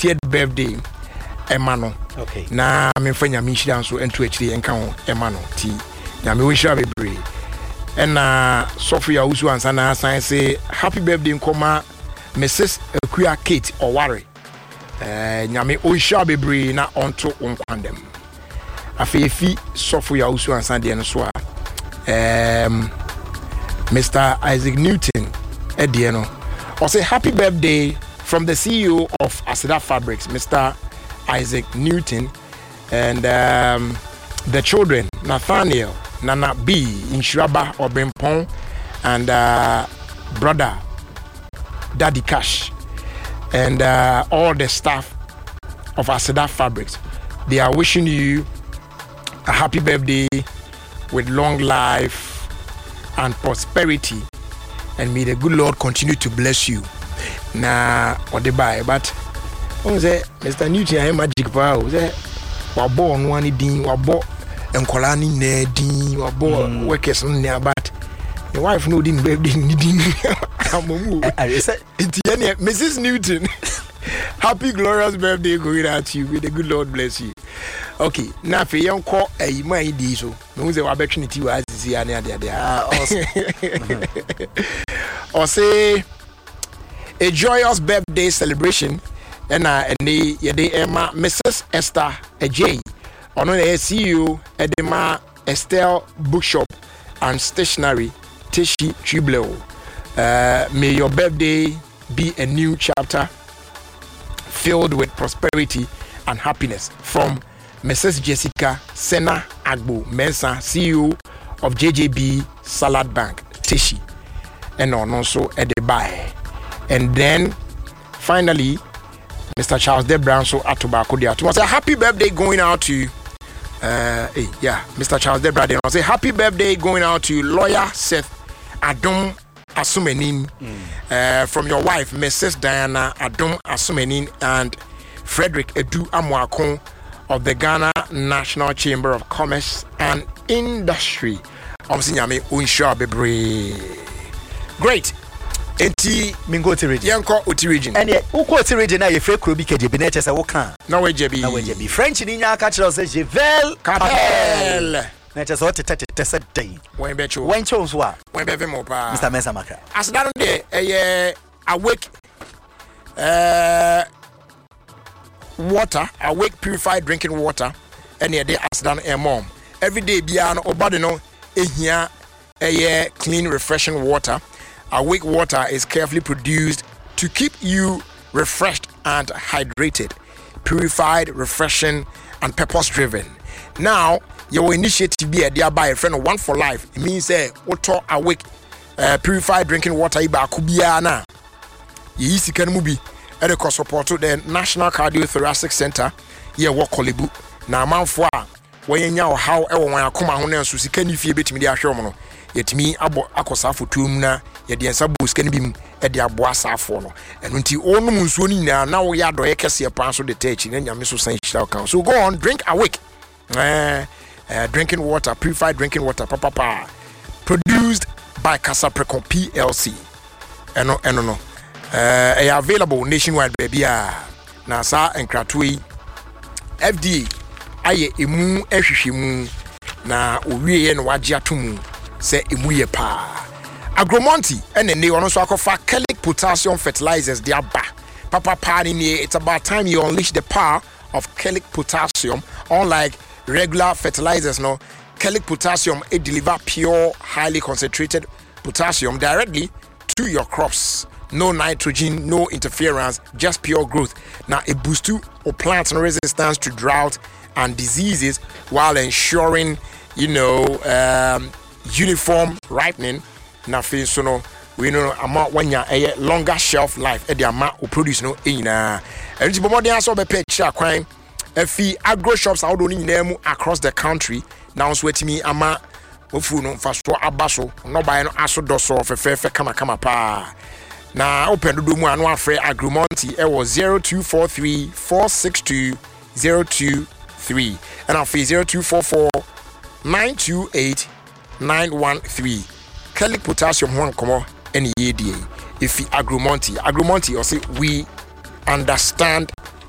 50th birthday Emano. Okay. Na me friend Nyame Shira so ento akiri enka ho Emano ti. Nyame wo shira bebre. And Sophia Usu and Sana say happy birthday nkoma Mrs. Akua Kate Oware. Nyame o shira bebre na onto onkwandem. Afefi Sophia Usu and Sana de so Mr. Isaac Newton Edieno. I say happy birthday from the CEO of Aseda Fabrics, Mr. Isaac Newton, and the children Nathaniel, Nana B, Inshiraba Obrimpong, and brother Daddy Cash, and all the staff of Aseda Fabrics. They are wishing you a happy birthday with long life and prosperity, and may the good Lord continue to bless you. Na what they buy, but say Mr. Newton, I am magic power. Say wabo on one din, wabo enkolani ne din, wabo workers on near, but the wife no din birthday din. Mrs. Newton, happy glorious birthday going out to you. May the good Lord bless you. Okay, now for young call a my day so. No say opportunity was here there. Or say a joyous birthday celebration and the Emma Mrs. Esther J. On the CEO Edema Estelle Bookshop and Stationery Tishi Triblo. May your birthday be a new chapter filled with prosperity and happiness. From Mrs. Jessica Sena Agbo Mensa, CEO of JJB Salad Bank Tishi, and also at the buy. And then finally, Mr. Charles De Brown so at Tobacco Dia. To say happy birthday going out to Mr. Charles De Brown. Say happy birthday going out to lawyer Seth Adom Asumenin from your wife Mrs. Diana Adom Asumenin and Frederick Edu Amwakon of the Ghana National Chamber of Commerce and Industry. Great. Enti mingo ti region. Yanko oti region. And uko ti region na ye free kuro bi kejebi na chese wo kan. Na we jebi. French ni nya ka kire say Jevel Capel. Na chese what tete say day. When be cho. When cho so a. When be mo pa. Mr. Mensa Makra. As that dey awake water, awake purified drinking water, and ye dey as dan mom. Every day bia no obody no ehia clean refreshing water. Awake water is carefully produced to keep you refreshed and hydrated, purified, refreshing, and purpose-driven. Now, your initiative be a thereby a friend of One for Life. It means auto awake purified drinking water iba kubiana. Yisi can mubi at the support to the National Cardiothoracic Center. Ye work Kolibu. Na man for when you how ever when I come on and so can you feel bit me the yet me abo akosa fotum na ye de ensa bus kan bim e de abo asafo no eno nti onu munsuo ni na wo ya do ye kese pan so de techi na nyame so san hira kan. So go on, drink awake drinking water, purified drinking water papa produced by Casaprecon PLC eno no available nationwide baby na sa enkratoi FDA aye emu ehwehwemu na owie ye no wagye atomu say imuye pa Agromonti and then they also offer Kellic potassium fertilizers they are back papa party near. It's about time you unleash the power of Kellic potassium. Unlike regular fertilizers, no Kellic potassium it deliver pure highly concentrated potassium directly to your crops. No nitrogen, no interference, just pure growth. Now it boosts to or plants resistance to drought and diseases while ensuring uniform ripening. Na fe so no we know amount one year a longer shelf life e the amount we produce no ina and the more dey so be picture kwan afi agro shops out oni nyina across the country now so etimi ama ofu no fa so abaso no buy no aso do so fefe kama pa na open do mu anu afre Agromonti e was 0243 462 023 and afi 0244 928 913. Kellic potassium one come any ADA. If Agromonti or say we understand